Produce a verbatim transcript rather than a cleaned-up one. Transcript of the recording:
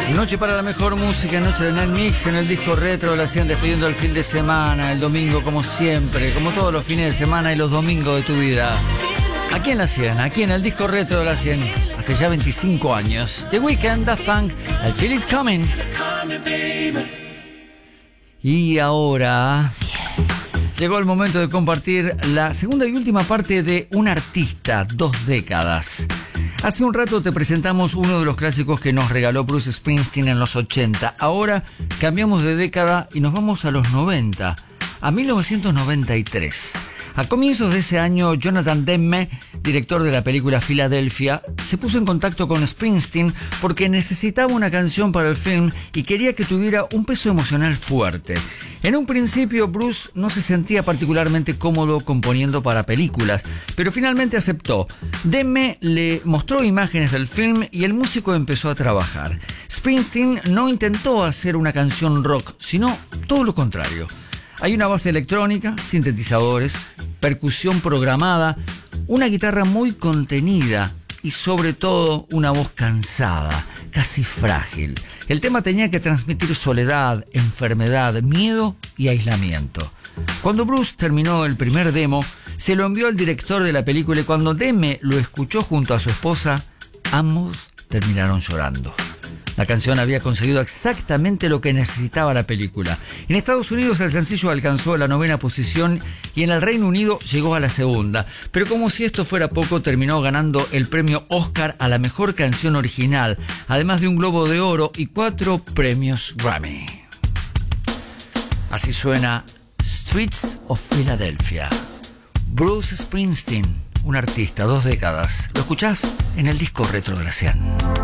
Noche para la mejor música, noche de Night Mix en el disco retro. La hacían despidiendo el fin de semana, el domingo como siempre, como todos los fines de semana y los domingos de tu vida. Aquí en la cien, aquí en el disco retro de la cien, hace ya veinticinco años. The Weeknd, Daft Punk, I Feel It Coming. Y ahora llegó el momento de compartir la segunda y última parte de Un artista, dos décadas. Hace un rato te presentamos uno de los clásicos que nos regaló Bruce Springsteen en los ochenta. Ahora cambiamos de década y nos vamos a los noventa, a mil novecientos noventa y tres. A comienzos de ese año, Jonathan Demme, director de la película Filadelfia, se puso en contacto con Springsteen porque necesitaba una canción para el film y quería que tuviera un peso emocional fuerte. En un principio, Bruce no se sentía particularmente cómodo componiendo para películas, pero finalmente aceptó. Demme le mostró imágenes del film y el músico empezó a trabajar. Springsteen no intentó hacer una canción rock, sino todo lo contrario. Hay una base electrónica, sintetizadores, percusión programada, una guitarra muy contenida y sobre todo una voz cansada, casi frágil. El tema tenía que transmitir soledad, enfermedad, miedo y aislamiento. Cuando Bruce terminó el primer demo, se lo envió al director de la película y cuando Demme lo escuchó junto a su esposa, ambos terminaron llorando. La canción había conseguido exactamente lo que necesitaba la película. En Estados Unidos el sencillo alcanzó la novena posición y en el Reino Unido llegó a la segunda. Pero como si esto fuera poco, terminó ganando el premio Oscar a la mejor canción original, además de un Globo de Oro y cuatro premios Grammy. Así suena Streets of Philadelphia. Bruce Springsteen, un artista, dos décadas. Lo escuchás en el disco retro de la cien.